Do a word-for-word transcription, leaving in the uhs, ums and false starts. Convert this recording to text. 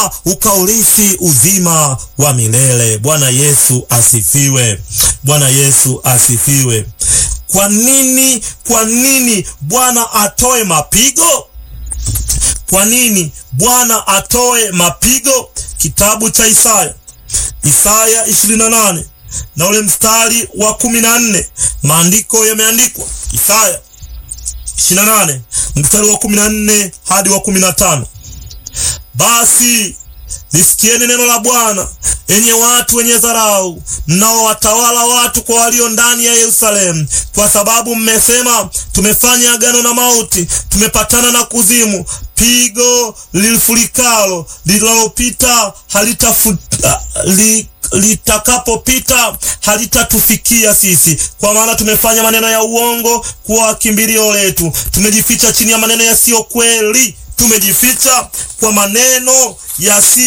na ukaurithi uzima wa milele. Bwana Yesu asifiwe. Bwana Yesu asifiwe. Kwa nini, kwa nini Bwana atoe mapigo? Kwa nini Bwana atoe mapigo? Kitabu cha Isaya, Isaya ishirini na nane na ule mstari wa kumi na nne, maandiko yameandikwa. Isaya ishirini na nane mstari wa kumi na nne hadi wa kumi na tano. Basi lisikieni neno la Bwana, enye watu wenye dharau, mnao watawala watu kwa walio ndani ya Yerusalemu, kwa sababu mmesema, tumefanya agano na mauti, tumepatana na kuzimu. Pigo lilifurikalo linalopita halitafuta li, litakapopita halitatufikia sisi, kwa maana tumefanya maneno ya uongo kuwa kimbilio letu, tumejificha chini ya maneno yasiyo kweli, tumejificha kwa maneno yasi